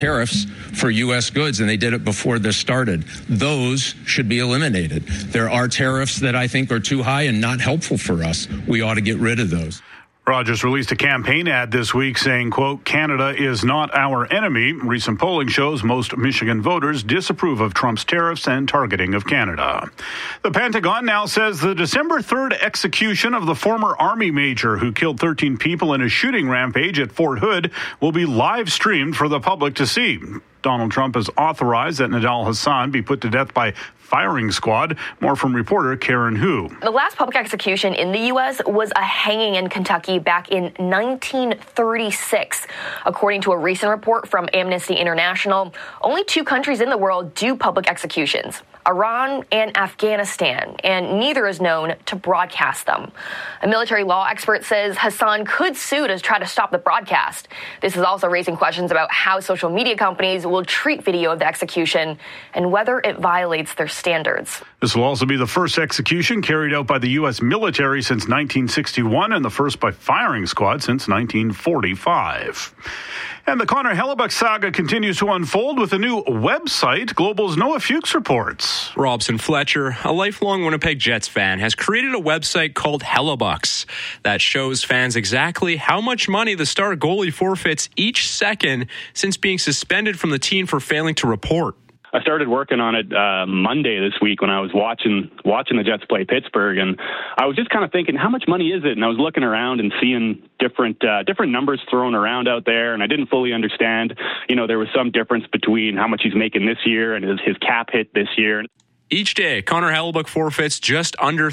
tariffs for U.S. goods, and they did it before this started. Those should be eliminated. There are tariffs that I think are too high and not helpful for us. We ought to get rid of those. Rogers released a campaign ad this week saying, quote, Canada is not our enemy. Recent polling shows most Michigan voters disapprove of Trump's tariffs and targeting of Canada. The Pentagon now says the December 3rd execution of the former Army major who killed 13 people in a shooting rampage at Fort Hood will be live streamed for the public to see. Donald Trump has authorized that Nidal Hasan be put to death by firing squad. More from reporter Karen Hu. The last public execution in the U.S. was a hanging in Kentucky back in 1936. According to a recent report from Amnesty International, only 2 countries in the world do public executions: Iran and Afghanistan, and neither is known to broadcast them. A military law expert says Hasan could sue to try to stop the broadcast. This is also raising questions about how social media companies will treat video of the execution and whether it violates their standards. This will also be the first execution carried out by the U.S. military since 1961 and the first by firing squad since 1945. And the Connor Hellebuyck saga continues to unfold with a new website. Global's Noah Fuchs reports. Robson Fletcher, a lifelong Winnipeg Jets fan, has created a website called Hellebucks that shows fans exactly how much money the star goalie forfeits each second since being suspended from the team for failing to report. I started working on it Monday this week when I was watching the Jets play Pittsburgh, and I was just kind of thinking, how much money is it? And I was looking around and seeing different numbers thrown around out there, and I didn't fully understand. You know, there was some difference between how much he's making this year and his cap hit this year. Each day, Connor Hellebuyck forfeits just under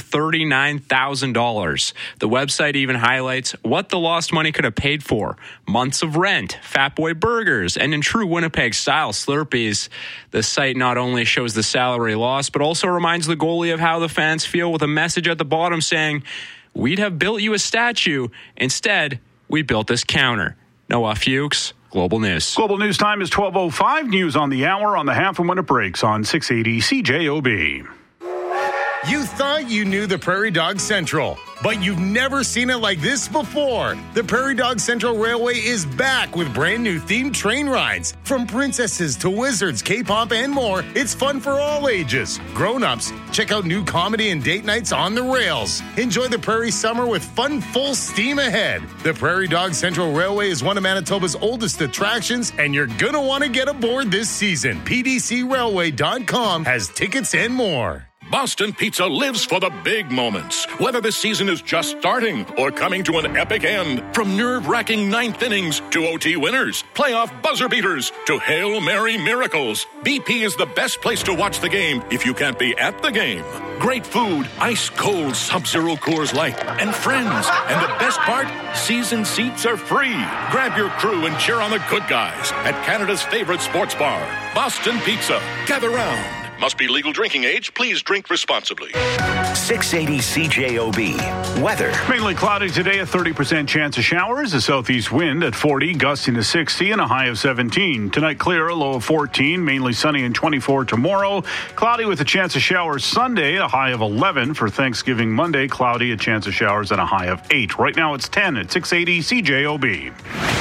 $39,000. The website even highlights what the lost money could have paid for: months of rent, Fat Boy burgers, and in true Winnipeg-style Slurpees. The site not only shows the salary loss, but also reminds the goalie of how the fans feel with a message at the bottom saying, "We'd have built you a statue. Instead, we built this counter." Noah Fuchs, Global News. Global News time is 12:05. News on the hour on the half and when it breaks on 680 CJOB. You thought you knew the Prairie Dog Central, but you've never seen it like this before. The Prairie Dog Central Railway is back with brand new themed train rides. From princesses to wizards, K-pop, and more, it's fun for all ages. Grown-ups, check out new comedy and date nights on the rails. Enjoy the Prairie summer with fun full steam ahead. The Prairie Dog Central Railway is one of Manitoba's oldest attractions, and you're gonna want to get aboard this season. PDCRailway.com has tickets and more. Boston Pizza lives for the big moments. Whether the season is just starting or coming to an epic end, from nerve-wracking ninth innings to OT winners, playoff buzzer beaters to Hail Mary miracles, BP is the best place to watch the game if you can't be at the game. Great food, ice-cold Sub-Zero Coors Light, and friends. And the best part, season seats are free. Grab your crew and cheer on the good guys at Canada's favorite sports bar, Boston Pizza. Gather round. Must be legal drinking age. Please drink responsibly. 680 CJOB. Weather. Mainly cloudy today, a 30% chance of showers. A southeast wind at 40, gusting to 60, and a high of 17. Tonight, clear, a low of 14. Mainly sunny and 24 tomorrow. Cloudy with a chance of showers Sunday, a high of 11. For Thanksgiving Monday, cloudy, a chance of showers, and a high of 8. Right now, it's 10 at 680 CJOB.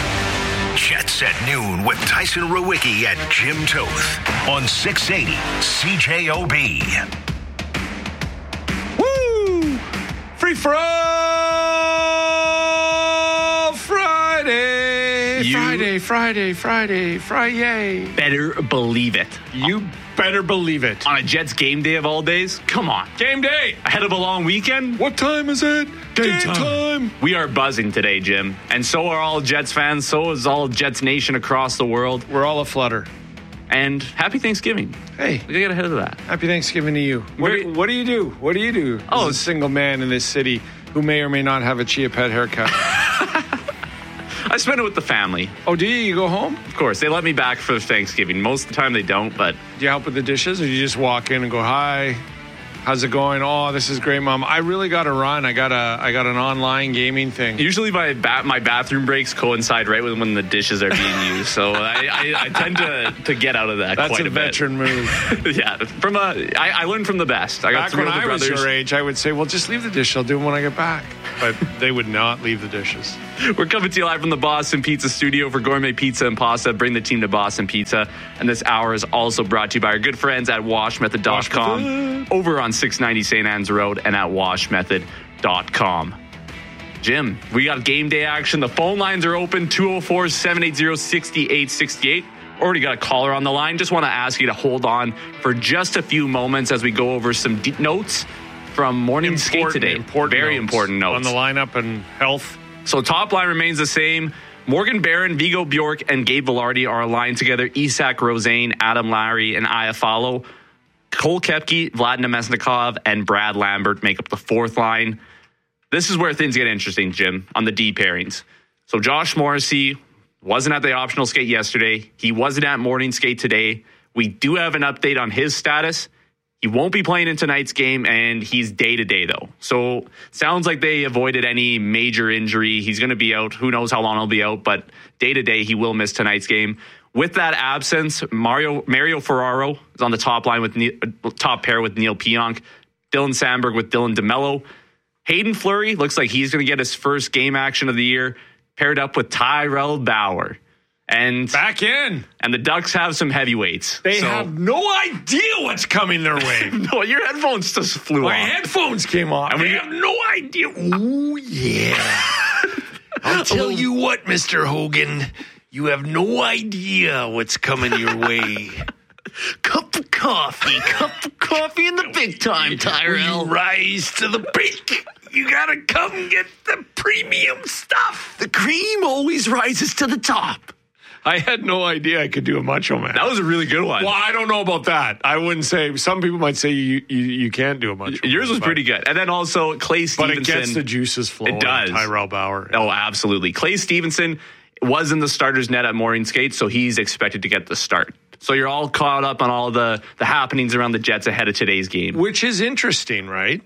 Jets at noon with Tyson Rowicki and Jim Toth on 680 CJOB. Woo! Free for all Friday. Friday. Better believe it. You better believe it. On a Jets game day of all days? Come on. Game day. Ahead of a long weekend? What time is it? Game time. We are buzzing today, Jim. And so are all Jets fans. So is all Jets Nation across the world. We're all aflutter. And happy Thanksgiving. Hey. We gotta get ahead of that. Happy Thanksgiving to you. What do you do? What do you do? Oh, as a single man in this city who may or may not have a Chia Pet haircut. I spend it with the family. Oh, do you? You go home? Of course. They let me back for Thanksgiving. Most of the time they don't, but... Do you help with the dishes, or do you just walk in and go, hi, How's it going? Oh, this is great, Mom. I really got to run. I got an online gaming thing. Usually my bathroom breaks coincide right with when the dishes are being used, so I tend to get out of that. That's quite a veteran bit. Move. Yeah, I learned from the best. I got Back three when older I was brothers. your age, I would say, well, just leave the dish. I'll do them when I get back. But they would not leave the dishes. We're coming to you live from the Boston Pizza Studio for gourmet pizza and pasta. Bring the team to Boston Pizza. And this hour is also brought to you by our good friends at washmethod.com, over on 690 St. Anne's Road, and at washmethod.com. Jim, we got game day action. The phone lines are open, 204-780-6868. Already got a caller on the line. Just want to ask you to hold on for just a few moments as we go over some notes from morning skate today. Very important notes on the lineup and health. So top line remains the same. Morgan Barron, Vigo Bjork, and Gabe Velarde are aligned together. Isak Rosane, Adam Lowry, and Iafallo. Cole Koepke, Vlad Nemesnikov, and Brad Lambert make up the fourth line. This is where things get interesting, Jim, on the D pairings. So Josh Morrissey wasn't at the optional skate yesterday. He wasn't at morning skate today. We do have an update on his status. He won't be playing in tonight's game, and he's day-to-day, though. So sounds like they avoided any major injury. He's going to be out. Who knows how long he'll be out, but day-to-day, he will miss tonight's game. With that absence, Mario Ferraro is on the top line with top pair with Neil Pionk. Dylan Sandberg with Dylan DeMello. Hayden Fleury looks like he's going to get his first game action of the year, paired up with Tyrell Bauer. And back in. And the Ducks have some heavyweights. They have no idea what's coming their way. No, your headphones just flew off. My headphones came off. And they have no idea. Ooh, yeah. I'll tell you what, Mr. Hogan. You have no idea what's coming your way. Cup of coffee in the big time, Tyrell. You rise to the peak. You gotta come get the premium stuff. The cream always rises to the top. I had no idea I could do a Macho Man. That was a really good one. Well, I don't know about that. I wouldn't say. Some people might say you can't do a Macho Man. Yours was pretty good. And then also Clay Stevenson. But it gets the juices flowing. It does. Tyrell Bauer. Oh, absolutely. Clay Stevenson was in the starter's net at morning skate, so he's expected to get the start. So you're all caught up on all the happenings around the Jets ahead of today's game. Which is interesting, right?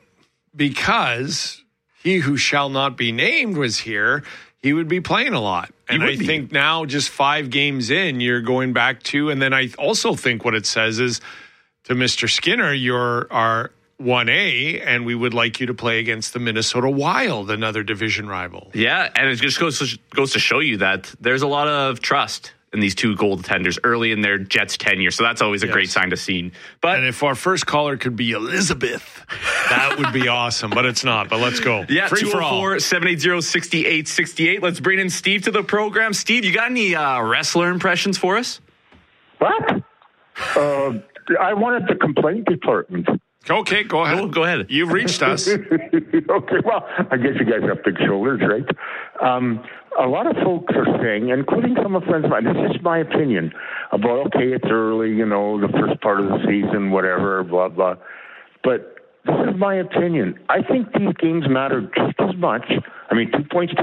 Because he who shall not be named was here. He would be playing a lot. And I think now, just 5 games in, you're going back to, and then I also think what it says is to Mr. Skinner, you're our 1A, and we would like you to play against the Minnesota Wild, another division rival. Yeah, and it just goes to show you that there's a lot of trust in these two goaltenders early in their Jets tenure. So that's always a great sign to see. And if our first caller could be Elizabeth, that would be awesome. But it's not. But let's go. Yeah, 204-780-6868. Let's bring in Steve to the program. Steve, you got any wrestler impressions for us? What? I wanted the complaint department. Okay, go ahead. Go ahead. You've reached us. Okay, well, I guess you guys have big shoulders, right? A lot of folks are saying, including some of friends of mine, this is my opinion, about, okay, it's early, the first part of the season, whatever, blah, blah. But this is my opinion. I think these games matter just as much. I mean, 2 points,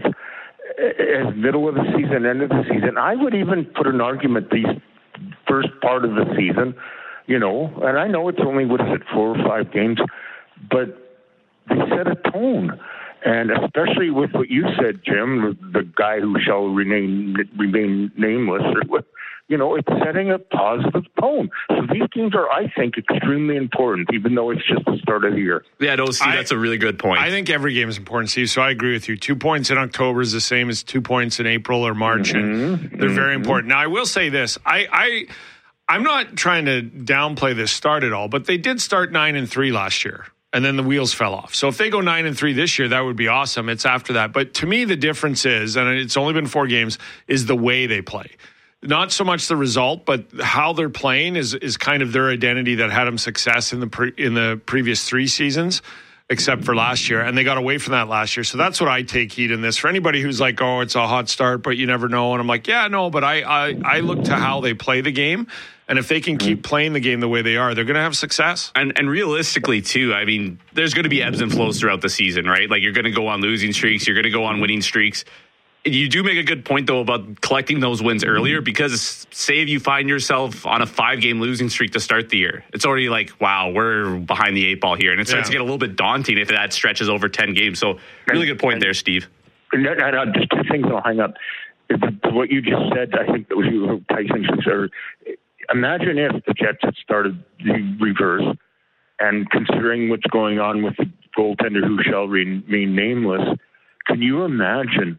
as middle of the season, end of the season. I would even put an argument these first part of the season, and I know it's only, 4 or 5 games, but they set a tone. And especially with what you said, Jim, the guy who shall remain nameless, it's setting a positive tone. So these games are, I think, extremely important, even though it's just the start of the year. Yeah, no, Steve, that's a really good point. I think every game is important, Steve, so I agree with you. 2 points in October is the same as 2 points in April or March, and they're very important. Now, I will say this. I'm not trying to downplay this start at all, but they did start 9-3 last year. And then the wheels fell off. So if they go 9-3 this year, that would be awesome. It's after that. But to me, the difference is, and it's only been 4 games, is the way they play. Not so much the result, but how they're playing is kind of their identity that had them success in the previous 3 seasons, except for last year. And they got away from that last year. So that's what I take heed in this. For anybody who's like, oh, it's a hot start, but you never know. And I'm like, yeah, no, but I look to how they play the game. And if they can keep playing the game the way they are, they're going to have success. And realistically, too, I mean, there's going to be ebbs and flows throughout the season, right? Like, you're going to go on losing streaks. You're going to go on winning streaks. you do make a good point, though, about collecting those wins earlier, because say if you find yourself on a 5-game losing streak to start the year, it's already like, wow, we're behind the 8 ball here. And it starts to get a little bit daunting if that stretches over 10 games. So really good point there, Steve. Just 2 things I'll hang up. What you just said, I think that was you, Tyson. Imagine if the Jets had started the reverse, and considering what's going on with the goaltender who shall remain nameless, can you imagine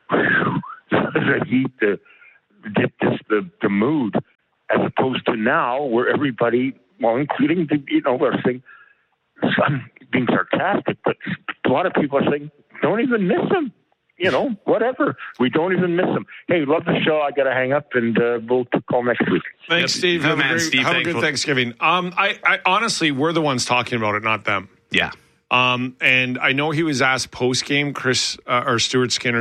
the heat, the mood, as opposed to now where everybody, well, including we're saying, I'm being sarcastic, but a lot of people are saying, don't even miss him. Whatever. We don't even miss them. Hey, love the show. I got to hang up, and we'll call next week. Thanks, Steve. Have a good Thanksgiving. I honestly, we're the ones talking about it, not them. Yeah. And I know he was asked post-game, Stuart Skinner,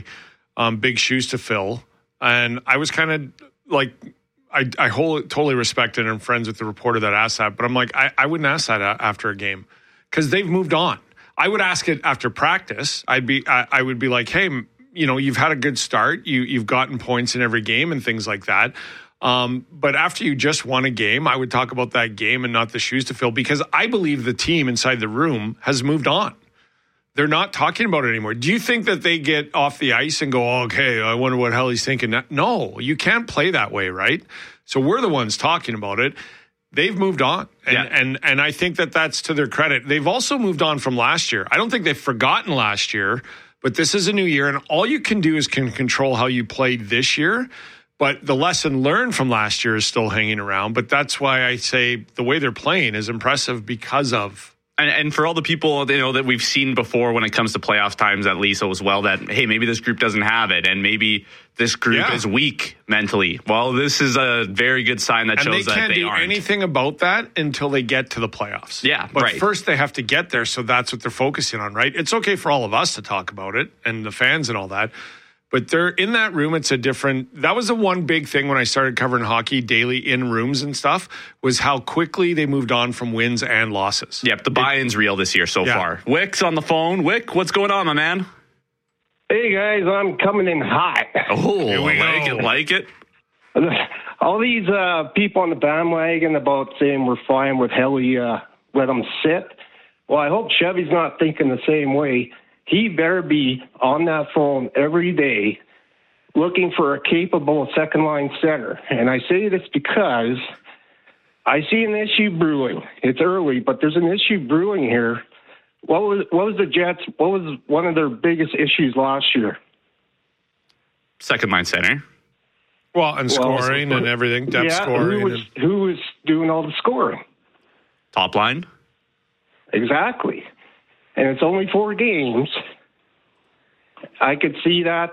big shoes to fill. And I was kind of like, I totally respect it and I'm friends with the reporter that asked that. But I'm like, I wouldn't ask that after a game because they've moved on. I would ask it after practice. I would be like, hey, you've had a good start. You've gotten points in every game and things like that. But after you just won a game, I would talk about that game and not the shoes to fill, because I believe the team inside the room has moved on. They're not talking about it anymore. Do you think that they get off the ice and go, oh, okay, I wonder what hell he's thinking? No, you can't play that way, right? So we're the ones talking about it. They've moved on, and I think that that's to their credit. They've also moved on from last year. I don't think they've forgotten last year, but this is a new year, and all you can do is control how you played this year. But the lesson learned from last year is still hanging around. But that's why I say the way they're playing is impressive because of. And for all the people that we've seen before when it comes to playoff times at Liso as well, that, hey, maybe this group doesn't have it and maybe this group is weak mentally. Well, this is a very good sign that shows that they aren't. And they can't do anything about that until they get to the playoffs. Yeah, but first they have to get there, so that's what they're focusing on, right? It's okay for all of us to talk about it and the fans and all that. But they're in that room. It's a different. That was the one big thing when I started covering hockey daily in rooms and stuff, was how quickly they moved on from wins and losses. Yep, the buy-in's real this year so far. Wick's on the phone. Wick, what's going on, my man? Hey guys, I'm coming in hot. Oh, I like it. All these people on the bandwagon about saying we're fine with Helly, let them sit. Well, I hope Chevy's not thinking the same way. He better be on that phone every day looking for a capable second-line center. And I say this because I see an issue brewing. It's early, but there's an issue brewing here. What was the Jets? What was one of their biggest issues last year? Second-line center. Well, and scoring and everything, depth scoring. Who was doing all the scoring? Top line. Exactly. And it's only 4 games. I could see that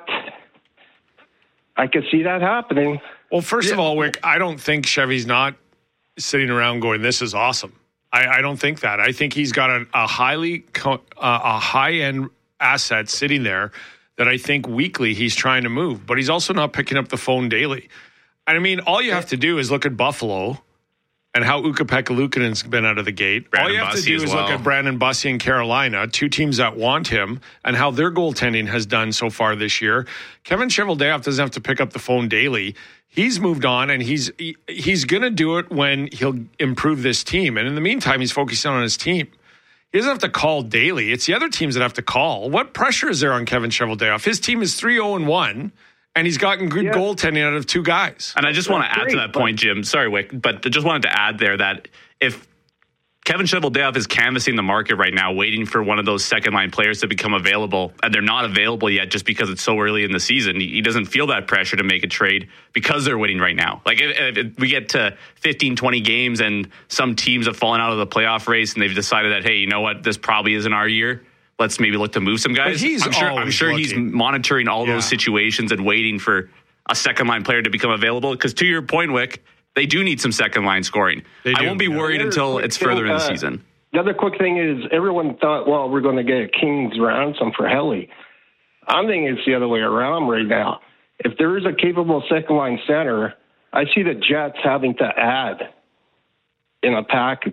happening. Well, first of all, Wick, I don't think Chevy's not sitting around going, this is awesome. I don't think that. I think he's got a high-end asset sitting there that I think weekly he's trying to move. But he's also not picking up the phone daily. I mean, all you have to do is look at Buffalo and how Ukko-Pekka Luukkonen's been out of the gate. All you have to do is look at Brandon Bussi in Carolina, 2 teams that want him, and how their goaltending has done so far this year. Kevin Cheveldayoff doesn't have to pick up the phone daily. He's moved on, and he's going to do it when he'll improve this team. And in the meantime, he's focusing on his team. He doesn't have to call daily. It's the other teams that have to call. What pressure is there on Kevin Cheveldayoff? His team is 3-0-1. And he's gotten good goaltending out of 2 guys. And I just want to add to that point, Jim. Sorry, Wick, but I just wanted to add there that if Kevin Cheveldayoff is canvassing the market right now, waiting for one of those second-line players to become available, and they're not available yet just because it's so early in the season, he doesn't feel that pressure to make a trade because they're winning right now. Like, if we get to 15, 20 games and some teams have fallen out of the playoff race and they've decided that, hey, you know what, this probably isn't our year, let's maybe look to move some guys. I'm sure he's monitoring all those situations and waiting for a second-line player to become available. Because to your point, Wick, they do need some second-line scoring. I won't be worried until it's further in the season. The other quick thing is everyone thought, well, we're going to get a king's ransom for Helly. I'm thinking it's the other way around right now. If there is a capable second-line center, I see the Jets having to add in a package.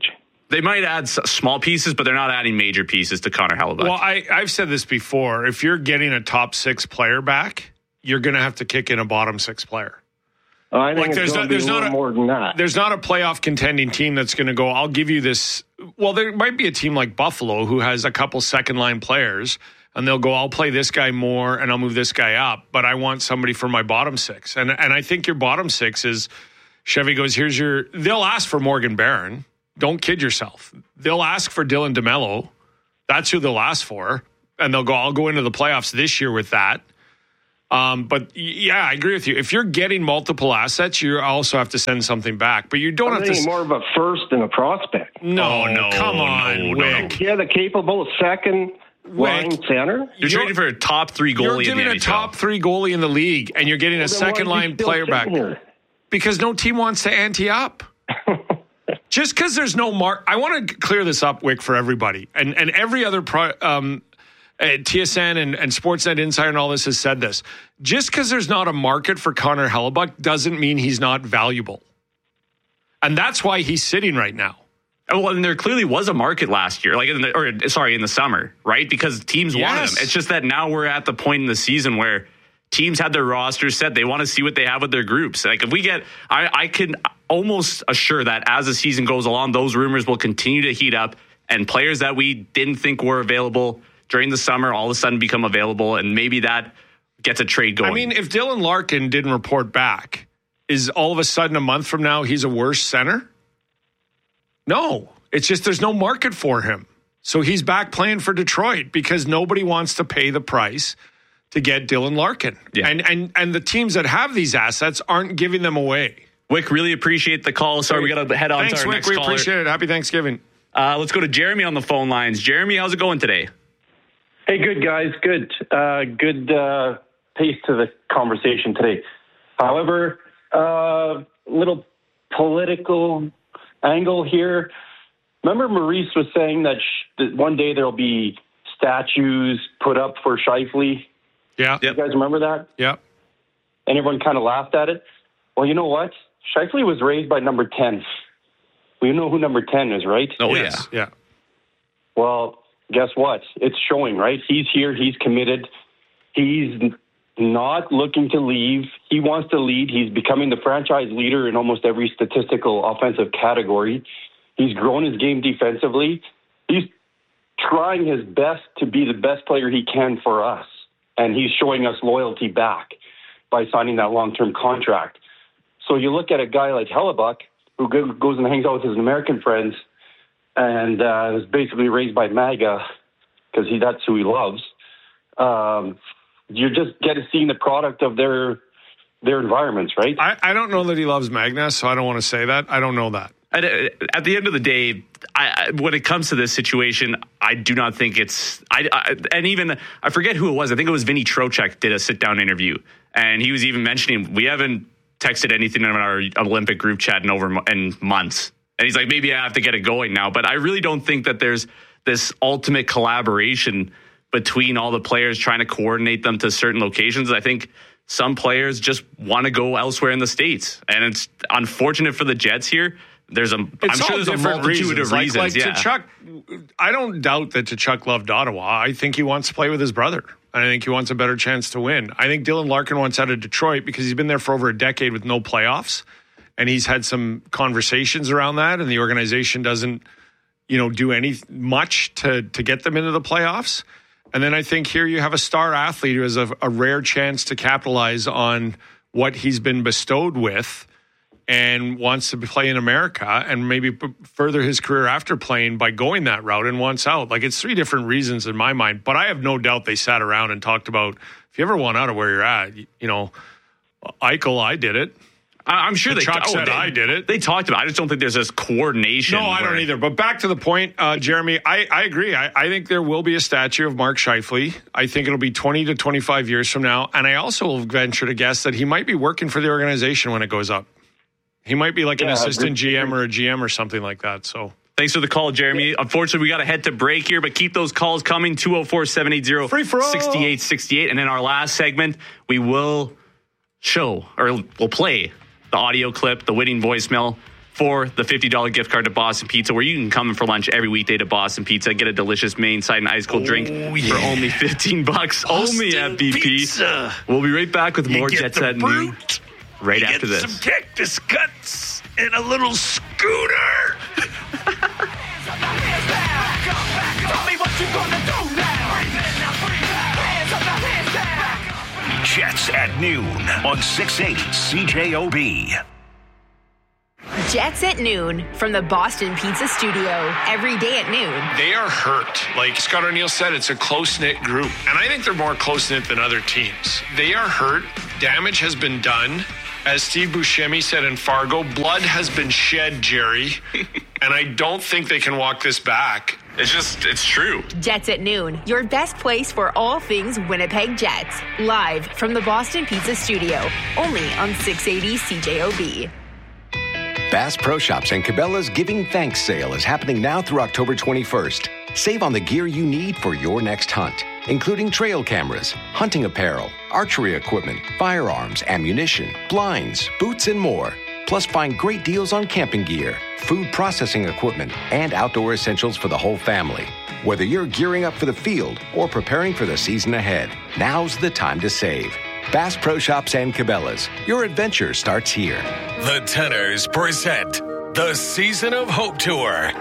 They might add small pieces, but they're not adding major pieces to Connor Hellebuyck. Well, I've said this before. If you're getting a top 6 player back, you're going to have to kick in a bottom 6 player. I think there's not more than that. There's not a playoff contending team that's going to go, I'll give you this. Well, there might be a team like Buffalo who has a couple second-line players, and they'll go, I'll play this guy more, and I'll move this guy up, but I want somebody for my bottom 6. And I think your bottom 6 is, Chevy goes, they'll ask for Morgan Barron. Don't kid yourself. They'll ask for Dylan DeMello. That's who they'll ask for. And they'll go, I'll go into the playoffs this year with that. But yeah, I agree with you. If you're getting multiple assets, you also have to send something back. But you don't have to. More of a first than a prospect. No, come on, Wick. Yeah, the capable second line center. You're trading for a top 3 goalie. You're giving a top 3 goalie in the league, and you're getting a second line player back. Because no team wants to ante up. Just because there's no I want to clear this up, Wick, for everybody. And every other TSN and Sportsnet Insider and all this has said this. Just because there's not a market for Connor Hellebuyck doesn't mean he's not valuable. And that's why he's sitting right now. Well, and there clearly was a market last year, in the summer, right? Because teams wanted him. It's just that now we're at the point in the season where teams had their rosters set. They want to see what they have with their groups. Like if we get, I can almost assure that as the season goes along, those rumors will continue to heat up, and players that we didn't think were available during the summer all of a sudden become available, and maybe that gets a trade going. I mean, if Dylan Larkin didn't report back, is all of a sudden a month from now he's a worse center? No, it's just there's no market for him. So he's back playing for Detroit because nobody wants to pay the price to get Dylan Larkin. Yeah. And the teams that have these assets aren't giving them away. Wick, really appreciate the call. Sorry, we got to head on to our next caller. We appreciate it. Happy Thanksgiving. Let's go to Jeremy on the phone lines. Jeremy, how's it going today? Hey, good, guys. Good. Good pace to the conversation today. However, little political angle here. Remember Maurice was saying that one day there'll be statues put up for Scheifele? Yeah. You guys remember that? Yeah. And everyone kind of laughed at it. Well, you know what? Scheifele was raised by number 10. We know who number 10 is, right? Oh, yes. Yeah. Well, guess what? It's showing, right? He's here. He's committed. He's not looking to leave. He wants to lead. He's becoming the franchise leader in almost every statistical offensive category. He's grown his game defensively. He's trying his best to be the best player he can for us. And he's showing us loyalty back by signing that long-term contract. So you look at a guy like Hellebuyck, who goes and hangs out with his American friends and is basically raised by MAGA because that's who he loves. You're just seeing the product of their environments, right? I don't know that he loves MAGA, so I don't want to say that. I don't know that. At the end of the day, when it comes to this situation, I do not think it's. And even I forget who it was. I think it was Vinny Trocheck did a sit-down interview, and he was even mentioning we haven't texted anything in our Olympic group chat in months. And he's like, maybe I have to get it going now. But I really don't think that there's this ultimate collaboration between all the players trying to coordinate them to certain locations. I think some players just want to go elsewhere in the States, and it's unfortunate for the Jets here. I'm sure there's a multitude of reasons. Like Tkachuk, I don't doubt that Tkachuk loved Ottawa. I think he wants to play with his brother. I think he wants a better chance to win. I think Dylan Larkin wants out of Detroit because he's been there for over a decade with no playoffs, and he's had some conversations around that, and the organization doesn't, do much to get them into the playoffs. And then I think here you have a star athlete who has a rare chance to capitalize on what he's been bestowed with and wants to play in America and maybe further his career after playing by going that route and wants out. Like, it's 3 different reasons in my mind, but I have no doubt they sat around and talked about, if you ever want out of where you're at, Eichel, I did it. I'm sure I did it. They talked about it. I just don't think there's this coordination. No, I don't either. But back to the point, Jeremy, I agree. I think there will be a statue of Mark Scheifele. I think it'll be 20 to 25 years from now. And I also will venture to guess that he might be working for the organization when it goes up. He might be like an assistant GM or a GM or something like that. So thanks for the call, Jeremy. Unfortunately, we got to head to break here, but keep those calls coming, 204-780-6868. And in our last segment, we'll play the audio clip, the winning voicemail for the $50 gift card to Boston Pizza, where you can come in for lunch every weekday to Boston Pizza, get a delicious main side and ice cold drink for only $15 only at BP. Pizza. We'll be right back with more get Jet the Set brute, News right after this. Some cactus cuts and a little scooter. Jets at noon on 680 CJOB. Jets at noon from the Boston Pizza Studio. Every day at noon. They are hurt. Like Scott O'Neill said, it's a close-knit group. And I think they're more close-knit than other teams. They are hurt. Damage has been done. As Steve Buscemi said in Fargo, blood has been shed, Jerry. And I don't think they can walk this back. It's true. Jets at noon, your best place for all things Winnipeg Jets. Live from the Boston Pizza Studio. Only on 680 CJOB. Bass Pro Shops and Cabela's Giving Thanks sale is happening now through October 21st. Save on the gear you need for your next hunt, including trail cameras, hunting apparel, archery equipment, firearms, ammunition, blinds, boots, and more. Plus, find great deals on camping gear, food processing equipment, and outdoor essentials for the whole family. Whether you're gearing up for the field or preparing for the season ahead, now's the time to save. Bass Pro Shops and Cabela's. Your adventure starts here. The Tenors present the Season of Hope Tour.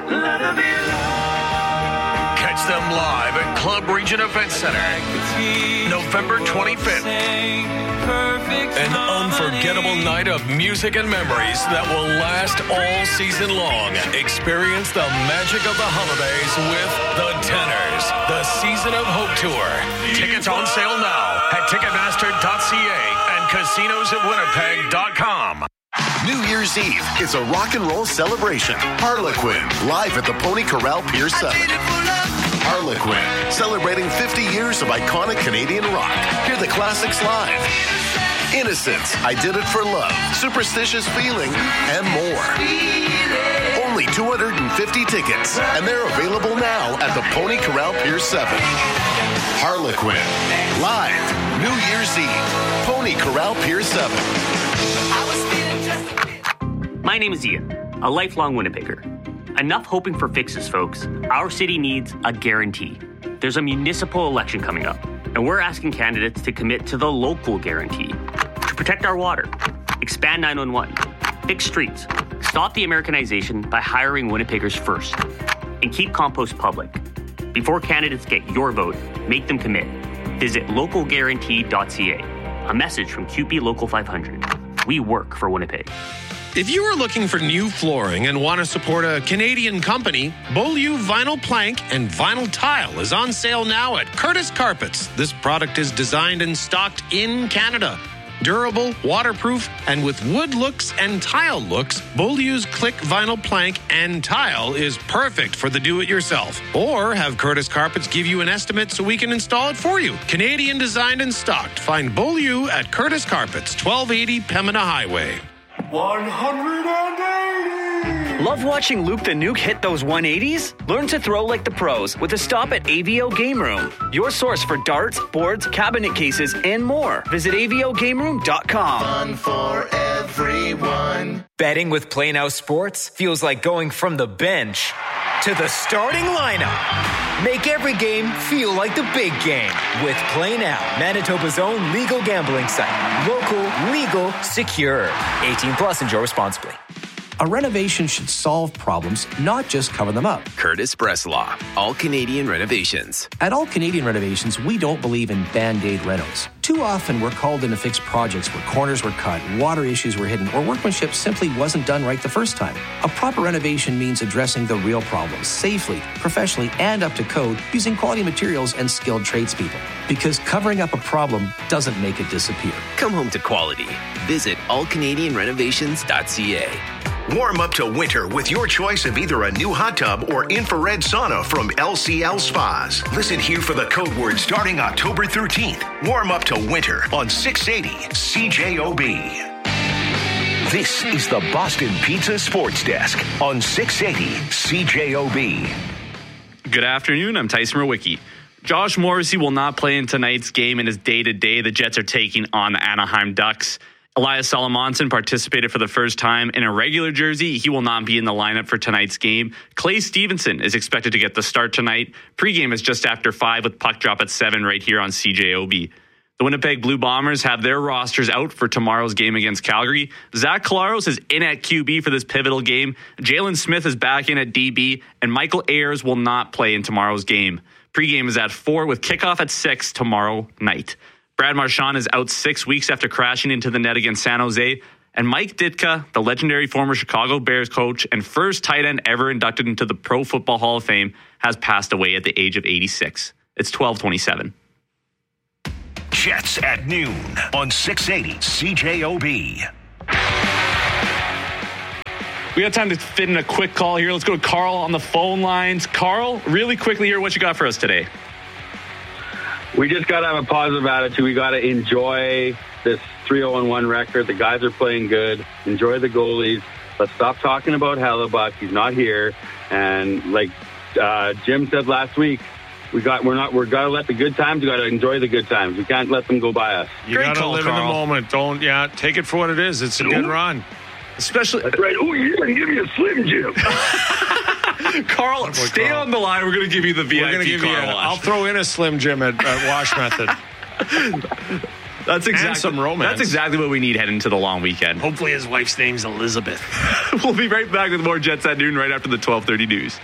Catch them live at Club Region Event Center, November 25th. An unforgettable night of music and memories that will last all season long. Experience the magic of the holidays with the Tenors, the Season of Hope Tour. Tickets on sale now at Ticketmaster.ca and casinosofwinnipeg.com. New Year's Eve is a rock and roll celebration. Harlequin, live at the Pony Corral Pier 7. Harlequin, celebrating 50 years of iconic Canadian rock. Hear the classics live. Innocence, I Did It for Love, Superstitious Feeling, and more. Only 250 tickets, and they're available now at the Pony Corral Pier 7. Harlequin, live, New Year's Eve, Pony Corral Pier 7. My name is Ian, a lifelong Winnipegger. Enough hoping for fixes, folks. Our city needs a guarantee. There's a municipal election coming up, and we're asking candidates to commit to the local guarantee. To protect our water, expand 911, fix streets, stop the Americanization by hiring Winnipeggers first, and keep compost public. Before candidates get your vote, make them commit. Visit localguarantee.ca. A message from QP Local 500. We work for Winnipeg. If you are looking for new flooring and want to support a Canadian company, Beaulieu Vinyl Plank and Vinyl Tile is on sale now at Curtis Carpets. This product is designed and stocked in Canada. Durable, waterproof, and with wood looks and tile looks, Beaulieu's Click Vinyl Plank and Tile is perfect for the do-it-yourself. Or have Curtis Carpets give you an estimate so we can install it for you. Canadian designed and stocked. Find Beaulieu at Curtis Carpets, 1280 Pembina Highway. 180! Love watching Luke the Nuke hit those 180s? Learn to throw like the pros with a stop at AVO Game Room. Your source for darts, boards, cabinet cases, and more. Visit AVOGameRoom.com. Fun for everyone. Betting with Play Now Sports feels like going from the bench to the starting lineup. Make every game feel like the big game with Play Now, Manitoba's own legal gambling site. Local, legal, secure. 18 plus, enjoy responsibly. A renovation should solve problems, not just cover them up. Curtis Breslaw, All Canadian Renovations. At All Canadian Renovations, we don't believe in Band-Aid renos. Too often, we're called in to fix projects where corners were cut, water issues were hidden, or workmanship simply wasn't done right the first time. A proper renovation means addressing the real problems safely, professionally, and up to code using quality materials and skilled tradespeople. Because covering up a problem doesn't make it disappear. Come home to quality. Visit allcanadianrenovations.ca. Warm up to winter with your choice of either a new hot tub or infrared sauna from LCL Spas. Listen here for the code word starting October 13th. Warm up to winter on 680 CJOB. This is the Boston Pizza Sports Desk on 680 CJOB. Good afternoon. I'm Tyson Rowicki. Josh Morrissey will not play in tonight's game in his day-to-day the Jets are taking on the Anaheim Ducks. Elias Salamonson participated for the first time in a regular jersey. He will not be in the lineup for tonight's game. Clay Stevenson is expected to get the start tonight. Pregame is just after 5 with puck drop at 7 right here on CJOB. The Winnipeg Blue Bombers have their rosters out for tomorrow's game against Calgary. Zach Collaros is in at QB for this pivotal game. Jalen Smith is back in at DB, and Michael Ayers will not play in tomorrow's game. Pregame is at 4 with kickoff at 6 tomorrow night. Brad Marchand is out 6 weeks after crashing into the net against San Jose. And Mike Ditka, the legendary former Chicago Bears coach and first tight end ever inducted into the Pro Football Hall of Fame, has passed away at the age of 86. It's 12:27. Jets at noon on 680 CJOB. We got time to fit in a quick call here. Let's go to Carl on the phone lines. Carl, really quickly here, what you got for us today? We just got to have a positive attitude. We got to enjoy this 3-0-1 record. The guys are playing good. Enjoy the goalies. Let's stop talking about Hellebuck. He's not here. And like Jim said last week, we got to let the good times. We got to enjoy the good times. We can't let them go by us. You got to live in the moment. Don't take it for what it is. It's a good run. Especially that's right. Oh, you're going to give me a Slim Jim. Carl, stay on the line. We're going to give you the VIP car wash. I'll throw in a Slim Jim at Wash Method. That's some romance. That's exactly what we need heading into the long weekend. Hopefully his wife's name's Elizabeth. We'll be right back with more Jets at noon right after the 12:30 news.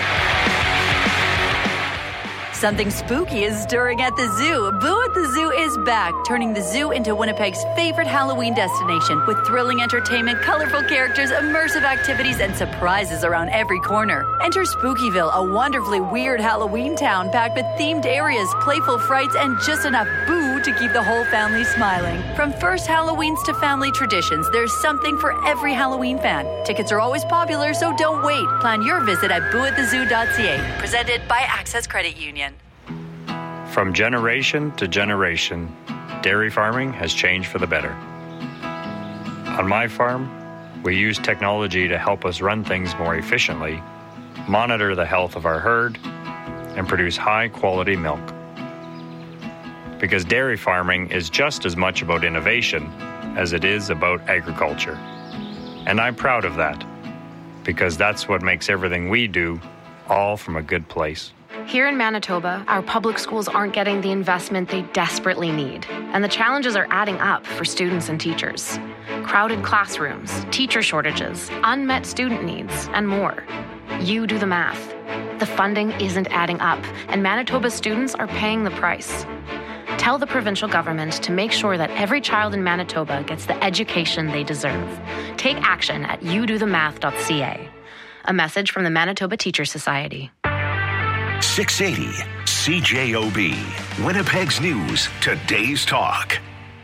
Something spooky is stirring at the zoo. Boo at the Zoo is back, turning the zoo into Winnipeg's favorite Halloween destination with thrilling entertainment, colorful characters, immersive activities, and surprises around every corner. Enter Spookyville, a wonderfully weird Halloween town packed with themed areas, playful frights, and just enough boo to keep the whole family smiling. From first Halloweens to family traditions, there's something for every Halloween fan. Tickets are always popular, so don't wait. Plan your visit at booatthezoo.ca. Presented by Access Credit Union. From generation to generation, dairy farming has changed for the better. On my farm, we use technology to help us run things more efficiently, monitor the health of our herd, and produce high-quality milk. Because dairy farming is just as much about innovation as it is about agriculture. And I'm proud of that, because that's what makes everything we do all from a good place. Here in Manitoba, our public schools aren't getting the investment they desperately need, and the challenges are adding up for students and teachers. Crowded classrooms, teacher shortages, unmet student needs, and more. You do the math. The funding isn't adding up, and Manitoba students are paying the price. Tell the provincial government to make sure that every child in Manitoba gets the education they deserve. Take action at youdothemath.ca. A message from the Manitoba Teacher Society. 680 CJOB. Winnipeg's news, today's talk.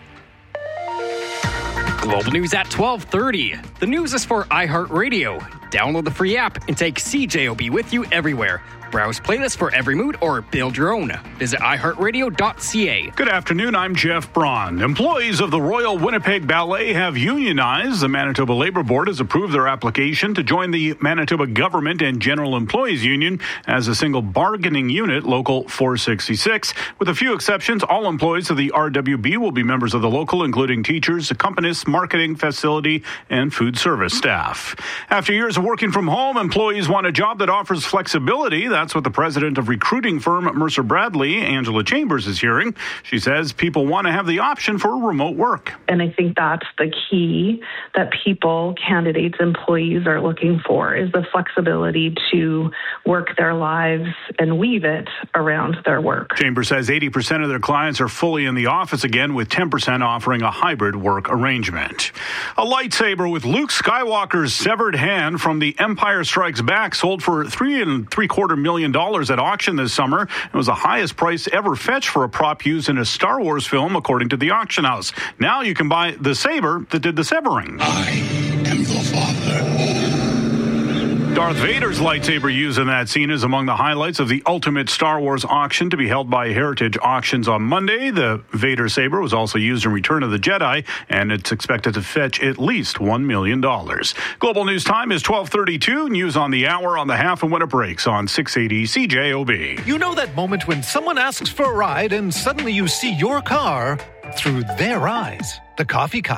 Global news at 12:30. The news is for iHeartRadio. Download the free app and take CJOB with you everywhere. Browse playlists for every mood or build your own. Visit iHeartRadio.ca. Good afternoon, I'm Jeff Braun. Employees of the Royal Winnipeg Ballet have unionized. The Manitoba Labour Board has approved their application to join the Manitoba Government and General Employees Union as a single bargaining unit, Local 466. With a few exceptions, all employees of the RWB will be members of the local, including teachers, accompanists, marketing, facility, and food service staff. After years of working from home, employees want a job that offers flexibility. That's what the president of recruiting firm Mercer Bradley, Angela Chambers, is hearing. She says people want to have the option for remote work. And I think that's the key that people, candidates, employees are looking for, is the flexibility to work their lives and weave it around their work. Chambers says 80% of their clients are fully in the office again, with 10% offering a hybrid work arrangement. A lightsaber with Luke Skywalker's severed hand from The Empire Strikes Back sold for $3.75 million at auction this summer. It was the highest price ever fetched for a prop used in a Star Wars film, according to the auction house. Now you can buy the saber that did the severing. I am your father. Darth Vader's lightsaber used in that scene is among the highlights of the Ultimate Star Wars auction to be held by Heritage Auctions on Monday. The Vader saber was also used in Return of the Jedi, and it's expected to fetch at least $1 million. Global News Time is 12:32. News on the hour on the half and when it breaks on 680 CJOB. You know that moment when someone asks for a ride and suddenly you see your car through their eyes. The coffee cups,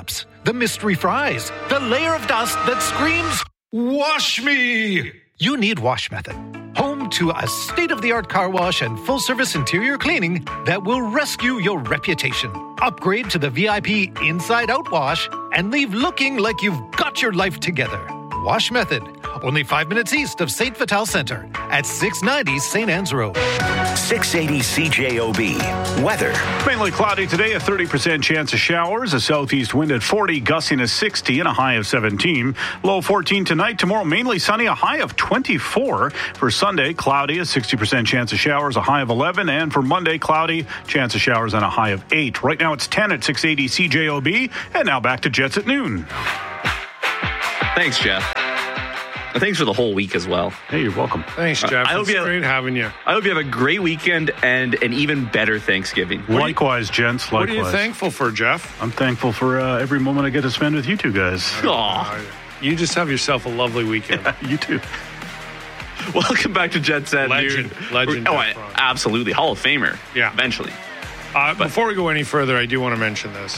the mystery fries, the layer of dust that screams, "Wash me!" You need Wash Method. Home to a state-of-the-art car wash and full-service interior cleaning that will rescue your reputation. Upgrade to the VIP inside-out wash and leave looking like you've got your life together. Wash Method. Only 5 minutes east of St. Vital Center at 690 St. Anne's Road. 680 CJOB. Weather. Mainly cloudy today, a 30% chance of showers, a southeast wind at 40, gusting to 60 and a high of 17. Low 14 tonight. Tomorrow, mainly sunny, a high of 24. For Sunday, cloudy, a 60% chance of showers, a high of 11. And for Monday, cloudy, chance of showers and a high of 8. Right now, it's 10 at 680 CJOB. And now back to Jets at noon. Thanks, Jeff. And thanks for the whole week as well. Hey, you're welcome. Thanks, Jeff. It's great having you. I hope you have a great weekend and an even better Thanksgiving. Likewise, gents. Likewise. What are you thankful for, Jeff? I'm thankful for every moment I get to spend with you two guys. Aw. You just have yourself a lovely weekend. You too. Welcome back to Jets at Legend. Oh, absolutely. Hall of Famer. Yeah. Eventually. Before we go any further, I do want to mention this.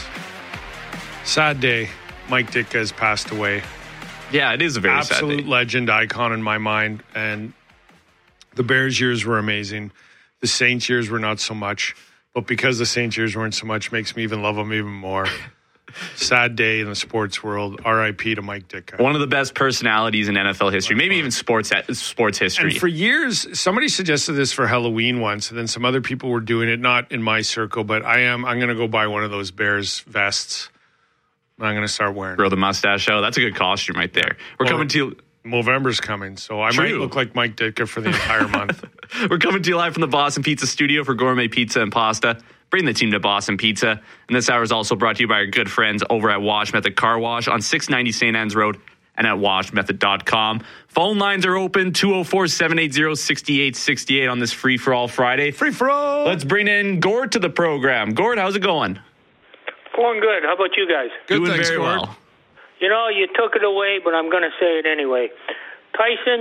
Sad day. Mike Ditka has passed away. Yeah, it is a very sad day. Absolute legend, icon in my mind. And the Bears years were amazing. The Saints years were not so much. But because the Saints years weren't so much, makes me even love them even more. Sad day in the sports world. R.I.P. to Mike Ditka. One of the best personalities in NFL history, maybe even sports history. And for years, somebody suggested this for Halloween once, and then some other people were doing it, not in my circle, but I'm going to go buy one of those Bears vests. I'm going to start wearing. Grow the mustache out. That's a good costume right there. We're coming to you. November's coming, so I might look like Mike Ditka for the entire month. We're coming to you live from the Boston Pizza Studio for gourmet pizza and pasta. Bring the team to Boston Pizza. And this hour is also brought to you by our good friends over at Wash Method Car Wash on 690 St. Anne's Road and at washmethod.com. Phone lines are open, 204-780-6868 on this free-for-all Friday. Free-for-all! Let's bring in Gord to the program. Gord, how's it going? Going good. How about you guys? Doing thanks, very Gord. well. You know, you took it away, but I'm going to say it anyway. Tyson,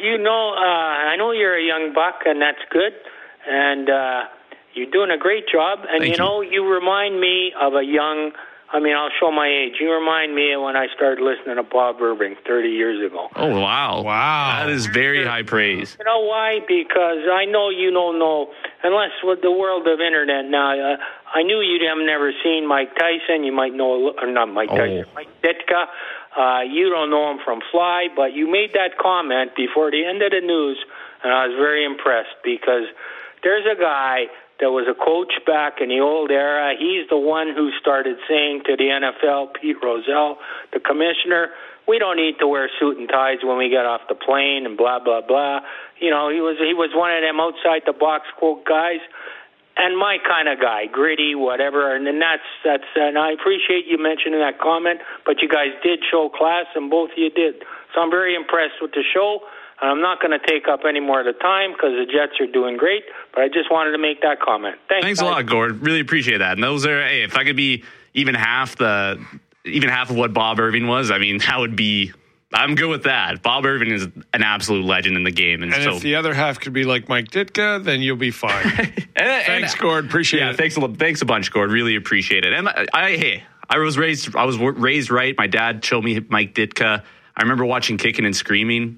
I know you're a young buck, and that's good. And you're doing a great job. And, you remind me of I'll show my age. You remind me of when I started listening to Bob Irving 30 years ago. Oh, wow. That is very high praise. You know why? Because I know you don't know, unless with the world of internet now, I knew you'd have never seen Mike Tyson. You might know, or not Mike Tyson, Mike Ditka. You don't know him from Fly, but you made that comment before the end of the news, and I was very impressed because there's a guy that was a coach back in the old era. He's the one who started saying to the NFL, Pete Rozelle, the commissioner, we don't need to wear suit and ties when we get off the plane and blah, blah, blah. He was one of them outside-the-box quote guys. And my kind of guy, gritty, whatever, and that's and I appreciate you mentioning that comment, but you guys did show class, and both of you did. So I'm very impressed with the show, and I'm not going to take up any more of the time because the Jets are doing great, but I just wanted to make that comment. Thanks a lot, Gord. Really appreciate that. And those are, if I could be even half of what Bob Irving was, that would be. I'm good with that. Bob Irving is an absolute legend in the game. And so, if the other half could be like Mike Ditka, then you'll be fine. Thanks, Gord. Appreciate it. Thanks a bunch, Gord. Really appreciate it. And I was raised right. My dad showed me Mike Ditka. I remember watching Kicking and Screaming.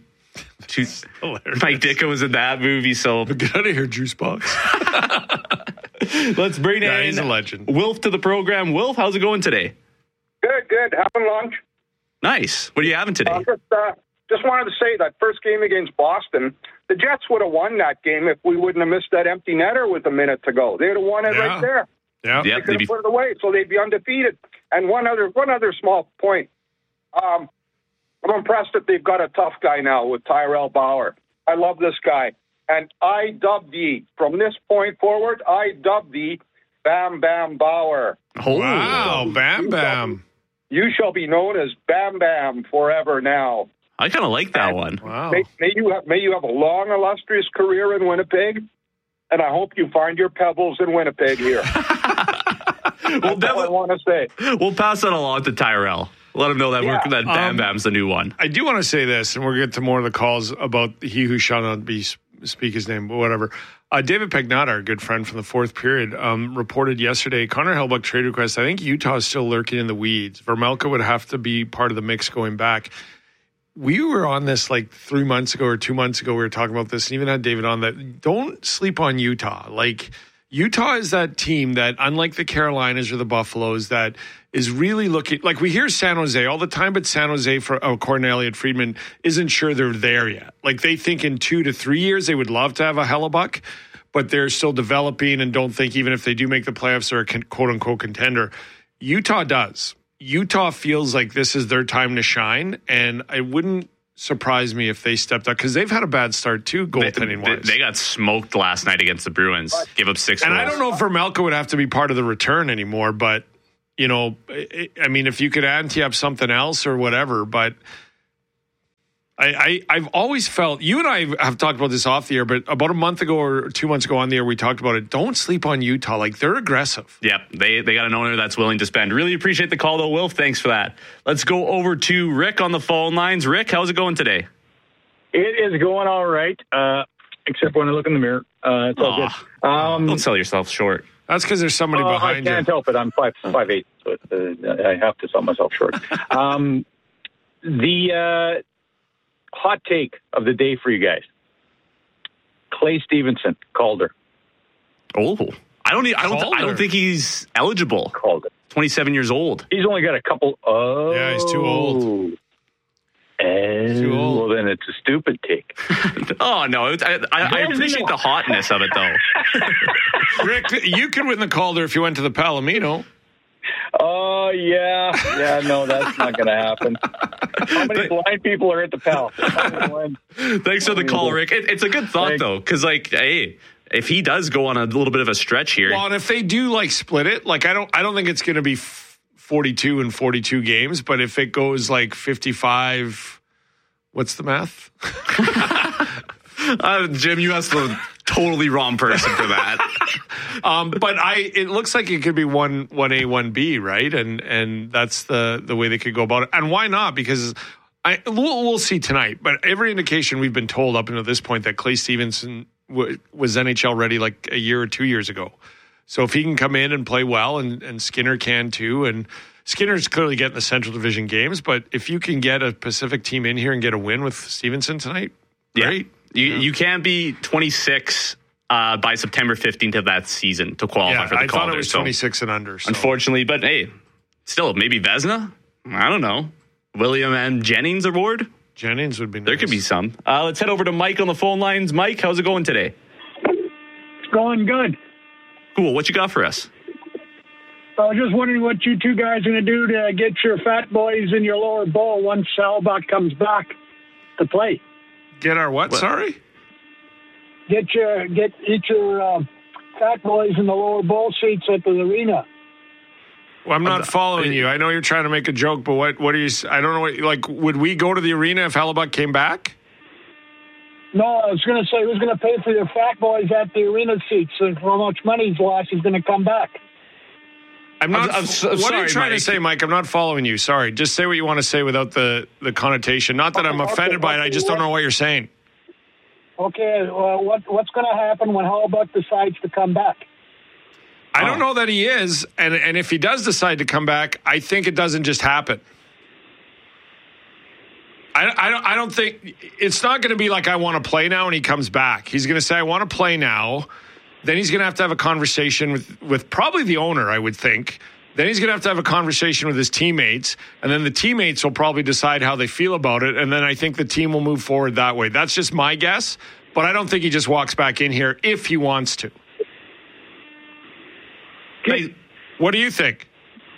Mike Ditka was in that movie. So get out of here, Juice Box. Let's bring in he's a legend. Wilf to the program. Wilf, how's it going today? Good. Having lunch. Nice. What are you having today? Just wanted to say that first game against Boston, the Jets would have won that game if we wouldn't have missed that empty netter with a minute to go. They'd have won it right there. Yeah, they could have put it away, so they'd be undefeated. And one other small point. I'm impressed that they've got a tough guy now with Tyrell Bauer. I love this guy. And I dubbed thee, from this point forward, Bam Bam Bauer. Oh, wow, Bam Bam. You shall be known as Bam Bam forever now. I kind of like that one. Wow. May you have a long, illustrious career in Winnipeg, and I hope you find your pebbles in Winnipeg here. That's all I want to say. We'll pass that along to Tyrell. Let him know that that Bam Bam's the new one. I do want to say this, and we'll get to more of the calls about he who shall not be speak his name, but whatever. David Pagnotta, our good friend from the fourth period, reported yesterday, Connor Hellebuyck trade request. I think Utah is still lurking in the weeds. Vermelka would have to be part of the mix going back. We were on this like 3 months ago or 2 months ago. We were talking about this and even had David on that. Don't sleep on Utah. Like, Utah is that team that, unlike the Carolinas or the Buffaloes, that is really looking, like we hear San Jose all the time, but San Jose, according to Elliot Friedman, isn't sure they're there yet. Like, they think in 2 to 3 years they would love to have a Hellebuyck, but they're still developing and don't think even if they do make the playoffs they're a quote-unquote contender. Utah does. Utah feels like this is their time to shine, and it wouldn't surprise me if they stepped up because they've had a bad start too, goaltending-wise. They got smoked last night against the Bruins. Gave up 6 goals. And I don't know if Vermelka would have to be part of the return anymore, but, you know, I mean, if you could ante up something else or whatever, but I've always felt, you and I have talked about this off the air, but about a month ago or 2 months ago on the air, we talked about it. Don't sleep on Utah. Like, they're aggressive. Yep. They got an owner that's willing to spend. Really appreciate the call, though, Wilf. Thanks for that. Let's go over to Rick on the phone lines. Rick, how's it going today? It is going all right, except when I look in the mirror. It's all good. Don't sell yourself short. That's because there's somebody behind you. I can't help it. I'm 5'8", so I have to sell myself short. The hot take of the day for you guys: Clay Stevenson, Calder. Oh, I don't think he's eligible. Calder, 27 years old. He's only got a couple. Oh, yeah, he's too old. Too old. Well, then it's a stupid take. Oh no, I appreciate the hotness of it, though. Rick, you could win the Calder if you went to the Palomino. Oh, yeah. No, that's not going to happen. How many blind people are at the Pal? Thanks for the call, Rick. It's a good thought, though, because, like, hey, if he does go on a little bit of a stretch here. Well, and if they do, like, split it, like, I don't think it's going to be 42 and 42 games, but if it goes, like, 55, what's the math? Jim, you asked the totally wrong person for that. But it looks like it could be 1A, 1B, right? And that's the way they could go about it. And why not? Because we'll see tonight. But every indication we've been told up until this point that Clay Stevenson was NHL ready like a year or 2 years ago. So if he can come in and play well, and Skinner can too, and Skinner's clearly getting the Central Division games, but if you can get a Pacific team in here and get a win with Stevenson tonight, great. You can't be 26 by September 15th of that season to qualify for the Calder. I thought it was 26 and under. So. Unfortunately, but hey, still, maybe Vezina? I don't know. William M. Jennings award? Jennings would be nice. There could be some. Let's head over to Mike on the phone lines. Mike, how's it going today? It's going good. Cool. What you got for us? I was just wondering what you two guys are going to do to get your fat boys in your lower bowl once Hellebuyck comes back to play. Get our what? Sorry? Get each your fat boys in the lower bowl seats at the arena. Well, I'm not following you. I know you're trying to make a joke, but what are you? I don't know. Like, would we go to the arena if Hellebuyck came back? No, I was going to say who's going to pay for your fat boys at the arena seats? And for how much money he's lost, he's going to come back. I'm not. What sorry, are you trying Mike. to say, Mike? I'm not following you. Sorry. Just say what you want to say without the connotation. Not that I'm offended by it. I just don't know what you're saying. Okay, what's going to happen when Hellebuyck decides to come back? I don't know that he is, and if he does decide to come back, I think it doesn't just happen. I don't think it's not going to be like I want to play now and he comes back. He's going to say I want to play now. Then he's going to have a conversation with probably the owner, I would think. Then he's going to have a conversation with his teammates, and then the teammates will probably decide how they feel about it, and then I think the team will move forward that way. That's just my guess, but I don't think he just walks back in here if he wants to. Hey, what do you think?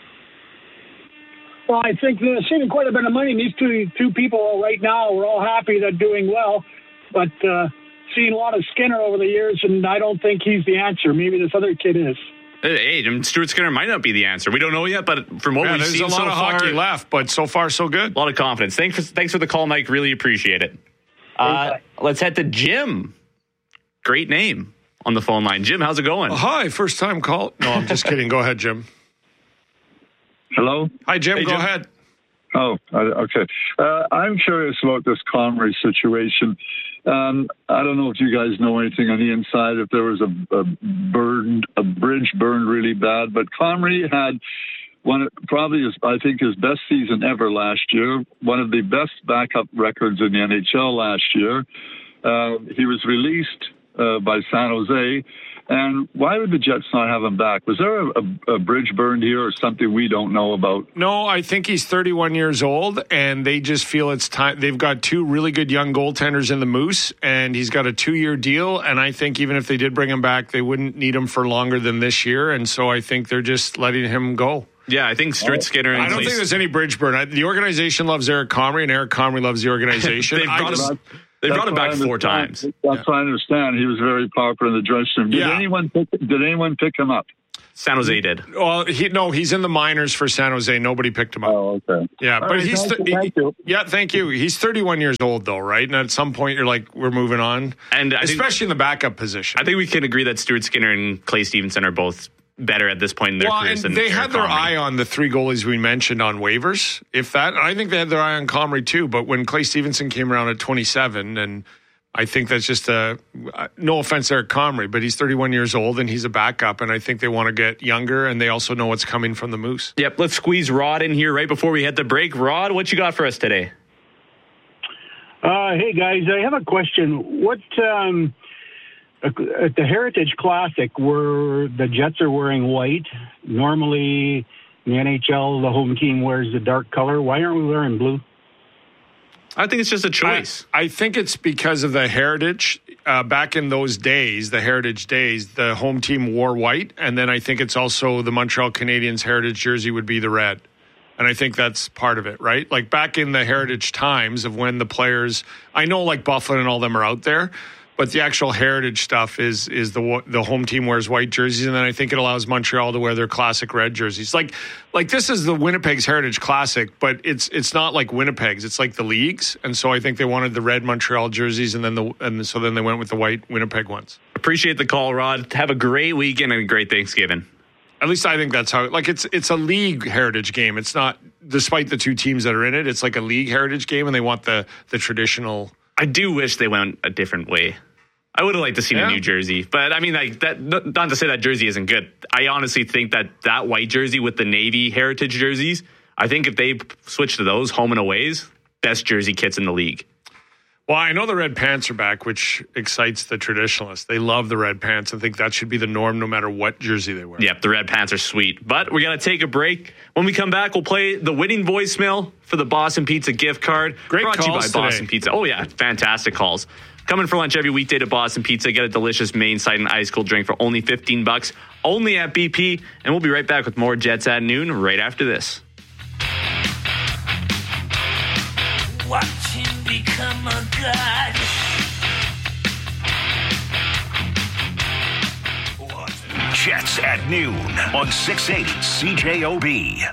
Well, I think they're saving quite a bit of money. These two people right now, we're all happy they're doing well, but seen a lot of Skinner over the years, and I don't think he's the answer. Maybe this other kid is. Hey, Stuart Skinner might not be the answer. We don't know yet, but from what we've seen so far, there's a lot of hockey left, but so far so good. A lot of confidence. Thanks for the call, Mike. Really appreciate it. Let's head to Jim. Great name on the phone line. Jim, how's it going? Hi, first time call. No, I'm just kidding. Go ahead, Jim. Hello? Hi, Jim. Go ahead. Oh, okay. I'm curious about this Connery situation. I don't know if you guys know anything on the inside, if there was a bridge burned really bad, but Comrie had his best season ever last year, one of the best backup records in the NHL last year. He was released by San Jose. And why would the Jets not have him back? Was there a bridge burned here or something we don't know about? No, I think he's 31 years old, and they just feel it's time. They've got two really good young goaltenders in the Moose, and he's got a 2-year deal. And I think even if they did bring him back, they wouldn't need him for longer than this year. And so I think they're just letting him go. Yeah, I think Stuart Skinner. I don't think there's any bridge burn. The organization loves Eric Comrie, and Eric Comrie loves the organization. They brought him back 4 times. That's what I understand. He was very popular in the dressing room. Did anyone pick him up? San Jose did. Well, he's in the minors for San Jose. Nobody picked him up. Oh, okay. Yeah, all but right, thank you. Yeah, thank you. He's 31 years old, though, right? And at some point, you're like, we're moving on. And especially in the backup position. I think we can agree that Stuart Skinner and Clay Stevenson are both better at this point in their careers than they Eric had their Comrie. eye on the 3 goalies we mentioned on waivers. I think they had their eye on Comrie too. But when Clay Stevenson came around at 27, and I think that's just no offense to Eric Comrie, but he's 31 years old and he's a backup, and I think they want to get younger, and they also know what's coming from the Moose. Yep, let's squeeze Rod in here right before we hit the break. Rod, what you got for us today? Hey guys, I have a question. What at the Heritage Classic, where the Jets are wearing white, normally in the NHL the home team wears the dark color. Why aren't we wearing blue? I think it's just a choice. I think it's because of the heritage. Back in those days, the heritage days, the home team wore white. And then I think it's also the Montreal Canadiens heritage jersey would be the red. And I think that's part of it, right? Like back in the heritage times of when the players, I know like Buffalo and all them are out there, but the actual heritage stuff is the home team wears white jerseys, and then I think it allows Montreal to wear their classic red jerseys. Like this is the Winnipeg's Heritage Classic, but it's not like Winnipeg's. It's like the leagues, and so I think they wanted the red Montreal jerseys, and then they went with the white Winnipeg ones. Appreciate the call, Rod. Have a great weekend and a great Thanksgiving. At least I think that's how. Like it's a league heritage game. It's not, despite the 2 teams that are in it, it's like a league heritage game, and they want the traditional. I do wish they went a different way. I would have liked to see a New Jersey, but I mean, like that. Not to say that jersey isn't good. I honestly think that white jersey with the navy heritage jerseys, I think if they switch to those home and aways, best jersey kits in the league. Well, I know the red pants are back, which excites the traditionalists. They love the red pants. I think that should be the norm no matter what jersey they wear. Yep, the red pants are sweet. But we're going to take a break. When we come back, we'll play the winning voicemail for the Boston Pizza gift card. Great brought calls to you by today. Boston Pizza. Oh, yeah, fantastic calls. Coming for lunch every weekday to Boston Pizza. Get a delicious main side and ice cold drink for only $15, only at BP. And we'll be right back with more Jets at noon right after this. Watch him become a god. Jets at noon on 680 CJOB.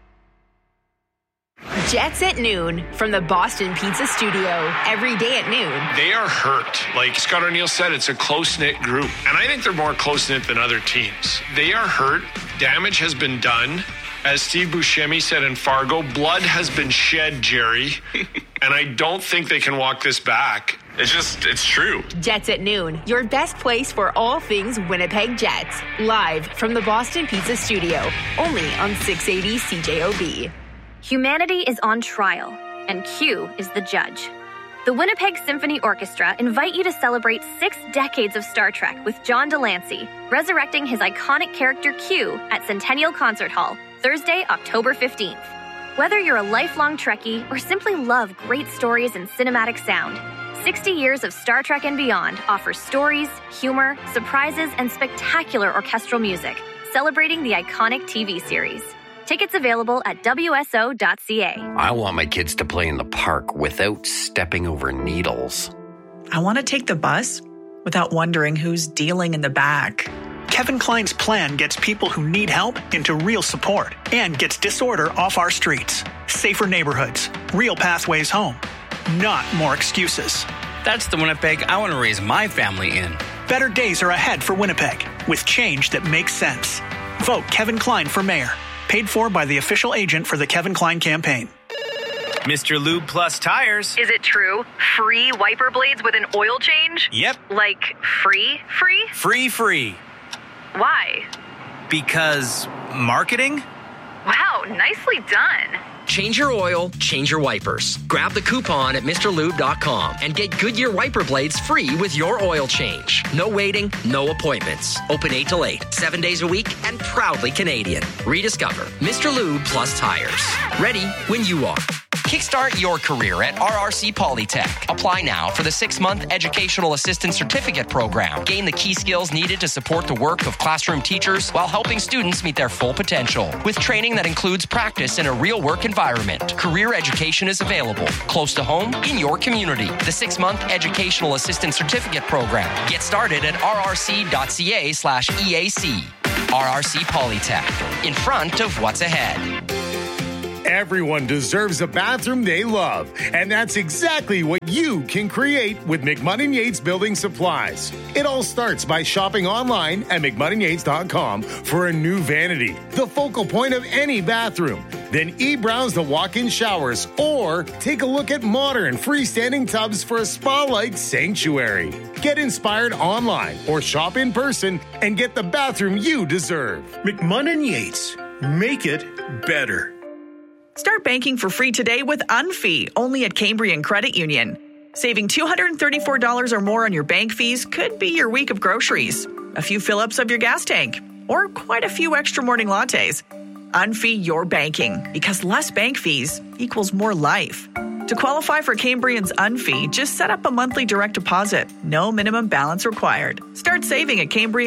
Jets at noon from the Boston Pizza Studio. Every day at noon. They are hurt. Like Scott O'Neill said, it's a close-knit group. And I think they're more close-knit than other teams. They are hurt. Damage has been done. As Steve Buscemi said in Fargo, blood has been shed, Jerry. And I don't think they can walk this back. It's true. Jets at noon, your best place for all things Winnipeg Jets. Live from the Boston Pizza Studio. Only on 680 CJOB. Humanity is on trial, and Q is the judge. The Winnipeg Symphony Orchestra invite you to celebrate 6 decades of Star Trek with John Delancey, resurrecting his iconic character Q at Centennial Concert Hall, Thursday, October 15th. Whether you're a lifelong Trekkie or simply love great stories and cinematic sound, 60 years of Star Trek and beyond offers stories, humor, surprises, and spectacular orchestral music, celebrating the iconic TV series. Tickets available at WSO.ca. I want my kids to play in the park without stepping over needles. I want to take the bus without wondering who's dealing in the back. Kevin Kline's plan gets people who need help into real support and gets disorder off our streets. Safer neighborhoods, real pathways home, not more excuses. That's the Winnipeg I want to raise my family in. Better days are ahead for Winnipeg with change that makes sense. Vote Kevin Kline for mayor. Paid for by the official agent for the Kevin Kline campaign. Mr. Lube Plus tires. Is it true? Free wiper blades with an oil change? Yep. Like free? Free. Why? Because marketing? Wow, nicely done. Change your oil, change your wipers. Grab the coupon at MrLube.com and get Goodyear wiper blades free with your oil change. No waiting, no appointments. Open 8 till 8, 7 days a week, and proudly Canadian. Rediscover Mr. Lube Plus tires. Ready when you are. Kickstart your career at RRC Polytech. Apply now for the 6-month Educational Assistant Certificate Program. Gain the key skills needed to support the work of classroom teachers while helping students meet their full potential. With training that includes practice in a real work environment, career education is available close to home in your community. The 6-month Educational Assistant Certificate Program. Get started at rrc.ca/EAC. RRC Polytech. In front of what's ahead. Everyone deserves a bathroom they love, and that's exactly what you can create with McMunn & Yates Building Supplies. It all starts by shopping online at McMunnandYates.com for a new vanity, the focal point of any bathroom. Then e-browse the walk-in showers or take a look at modern freestanding tubs for a spa-like sanctuary. Get inspired online or shop in person and get the bathroom you deserve. McMunn & Yates. Make it better. Start banking for free today with Unfee, only at Cambrian Credit Union. Saving $234 or more on your bank fees could be your week of groceries, a few fill-ups of your gas tank, or quite a few extra morning lattes. Unfee your banking, because less bank fees equals more life. To qualify for Cambrian's Unfee, just set up a monthly direct deposit. No minimum balance required. Start saving at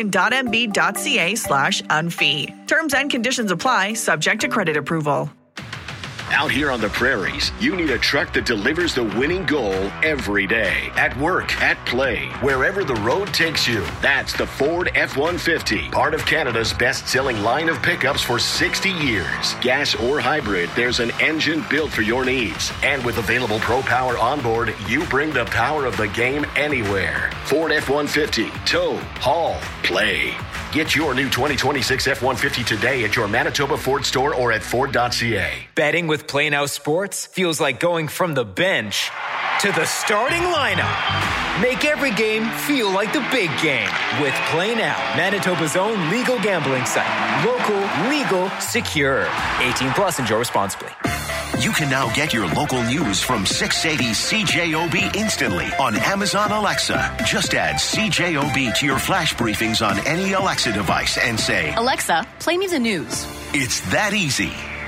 cambrian.mb.ca/unfee. Terms and conditions apply, subject to credit approval. Out here on the prairies, you need a truck that delivers the winning goal every day. At work, at play, wherever the road takes you. That's the Ford F-150, part of Canada's best-selling line of pickups for 60 years. Gas or hybrid, there's an engine built for your needs. And with available Pro Power onboard, you bring the power of the game anywhere. Ford F-150, tow, haul, play. Get your new 2026 F-150 today at your Manitoba Ford store or at Ford.ca. Betting with Play Now Sports feels like going from the bench to the starting lineup. Make every game feel like the big game with Play Now, Manitoba's own legal gambling site. Local, legal, secure. 18 plus, enjoy responsibly. You can now get your local news from 680 CJOB instantly on Amazon Alexa. Just add CJOB to your flash briefings on any Alexa device and say, Alexa, play me the news. It's that easy.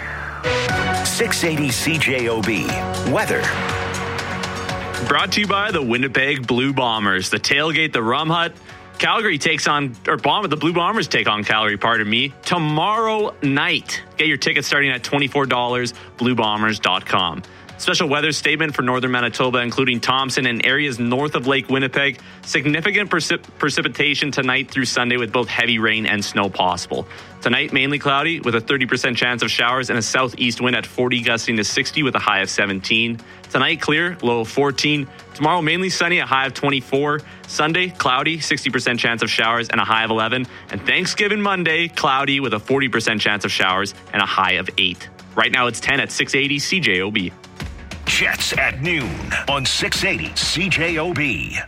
680 CJOB. Weather. Brought to you by the Winnipeg Blue Bombers. The tailgate, the Rum Hut. The Blue Bombers take on Calgary, tomorrow night. Get your tickets starting at $24, bluebombers.com. Special weather statement for northern Manitoba, including Thompson and areas north of Lake Winnipeg. Significant precipitation tonight through Sunday with both heavy rain and snow possible. Tonight, mainly cloudy with a 30% chance of showers and a southeast wind at 40 gusting to 60 with a high of 17. Tonight, clear, low of 14. Tomorrow, mainly sunny, a high of 24. Sunday, cloudy, 60% chance of showers and a high of 11. And Thanksgiving Monday, cloudy with a 40% chance of showers and a high of 8. Right now, it's 10 at 680 CJOB. Jets at noon on 680 CJOB.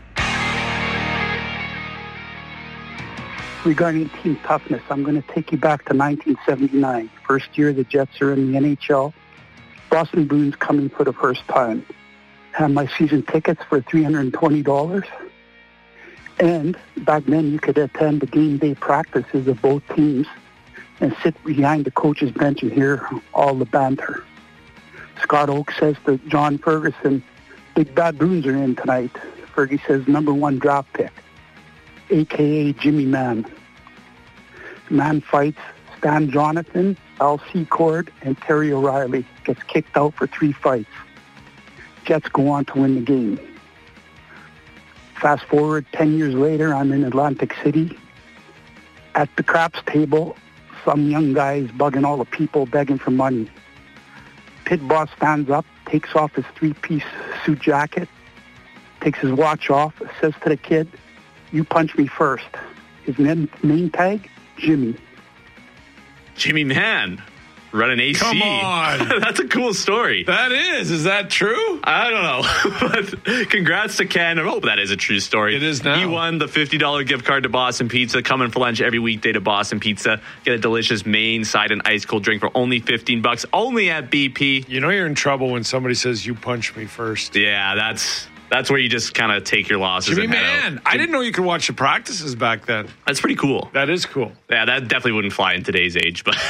Regarding team toughness, I'm going to take you back to 1979. First year the Jets are in the NHL. Boston Bruins coming for the first time. Had my season tickets for $320. And back then you could attend the game day practices of both teams and sit behind the coach's bench and hear all the banter. Scott Oak says to John Ferguson, Big Bad Bruins are in tonight. Fergie says, #1 draft pick, a.k.a. Jimmy Mann. Mann fights Stan Jonathan, Al Secord, and Terry O'Reilly. Gets kicked out for 3 fights. Jets go on to win the game. Fast forward 10 years later, I'm in Atlantic City. At the craps table, some young guy is bugging all the people, begging for money. Pit boss stands up, takes off his 3-piece suit jacket, takes his watch off, says to the kid, "You punch me first." His name tag, Jimmy. Jimmy Mann. running AC. Come on. That's a cool story. That is. Is that true? I don't know. But congrats to Ken. I hope that is a true story. It is now. He won the $50 gift card to Boston Pizza. Come in for lunch every weekday to Boston Pizza. Get a delicious main, side, and ice cold drink for only $15. Only at BP. You know you're in trouble when somebody says you punched me first. Yeah, that's where you just kind of take your losses. Jimmy, man, I didn't know you could watch the practices back then. That's pretty cool. That is cool. Yeah, that definitely wouldn't fly in today's age, but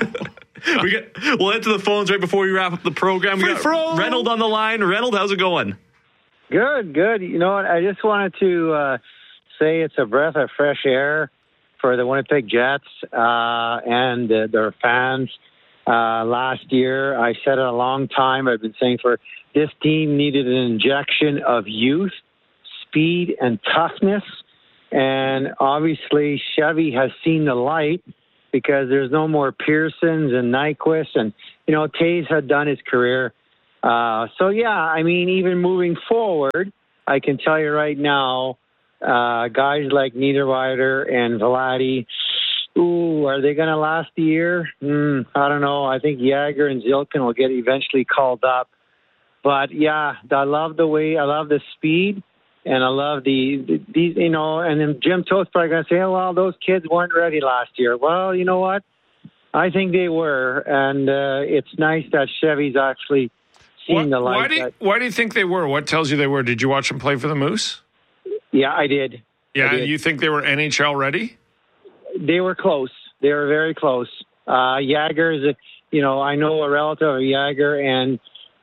we'll head to the phones right before we wrap up the program. We got Reynold on the line. Reynold, how's it going? Good. You know what? I just wanted to say it's a breath of fresh air for the Winnipeg Jets and their fans. Last year, I said it a long time. I've been saying for this team needed an injection of youth, speed, and toughness. And obviously, Chevy has seen the light because there's no more Pearsons and Nyquist. And, you know, Taves had done his career. So, yeah, I mean, even moving forward, I can tell you right now, guys like Niederreiter and Vladi, are they going to last a year? I don't know. I think Jagger and Zilkin will get eventually called up. But, yeah, I love the speed, and I love these, you know, and then Jim Toth's probably going to say, oh, well, those kids weren't ready last year. Well, you know what? I think they were, and it's nice that Chevy's actually seen the light. Why do you think they were? What tells you they were? Did you watch them play for the Moose? Yeah, I did. Yeah, you think they were NHL ready? They were close. They were very close. Jagger is, I know a relative of Jagger, and,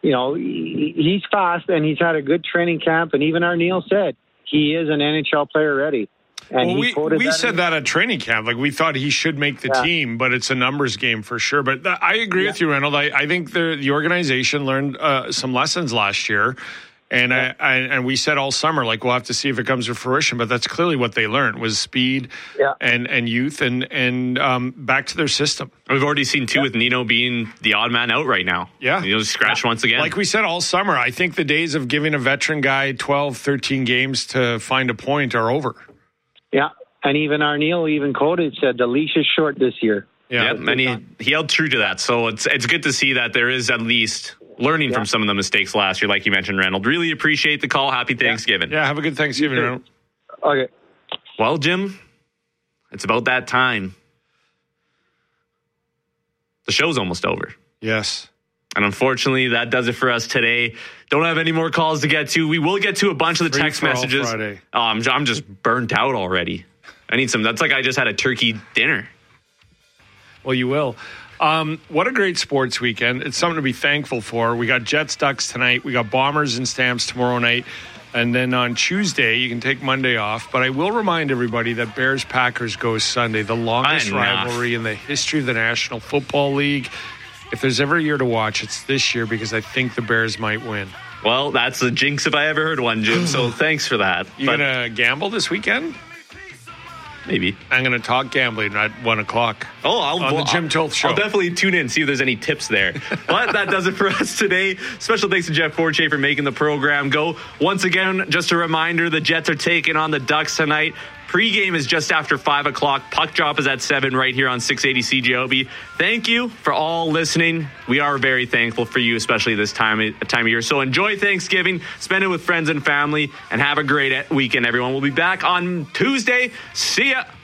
he's fast, and he's had a good training camp, and even Arneal said he is an NHL player ready. And we said that at training camp. Like, we thought he should make the team, but it's a numbers game for sure. But I agree with you, Reynold. I think the organization learned some lessons last year. And and we said all summer, like, we'll have to see if it comes to fruition. But that's clearly what they learned was speed and youth and back to their system. We've already seen, too, with Nino being the odd man out right now. Yeah. Scratched once again. Like we said all summer, I think the days of giving a veteran guy 12, 13 games to find a point are over. Yeah. And even Arneal even quoted, said the leash is short this year. Yeah. And he held true to that. So it's good to see that there is at least learning from some of the mistakes last year, like you mentioned, Reynold. Really appreciate the call. Happy Thanksgiving. Yeah, have a good Thanksgiving, Reynold. Okay. Well, Jim, it's about that time. The show's almost over. Yes. And unfortunately, that does it for us today. Don't have any more calls to get to. We will get to a bunch of the text messages. Friday. Oh, I'm just burnt out already. I need some. That's like I just had a turkey dinner. Well, you will. What a great sports weekend. It's something to be thankful for. We got Jets Ducks tonight. We got Bombers and Stamps tomorrow night. And then on Tuesday, you can take Monday off. But I will remind everybody that Bears-Packers goes Sunday, the longest rivalry in the history of the National Football League. If there's ever a year to watch, it's this year because I think the Bears might win. Well, that's the jinx if I ever heard one, Jim. So thanks for that. You going to gamble this weekend? Maybe. I'm going to talk gambling at 1 o'clock. Oh, on the Jim Toth Show. I'll definitely tune in and see if there's any tips there. But that does it for us today. Special thanks to Jeff Fortier for making the program go. Once again, just a reminder, the Jets are taking on the Ducks tonight. Pre-game is just after 5 o'clock. Puck drop is at 7 right here on 680 CJOB. Thank you for all listening. We are very thankful for you, especially this time of year. So enjoy Thanksgiving, spend it with friends and family, and have a great weekend, everyone. We'll be back on Tuesday. See ya.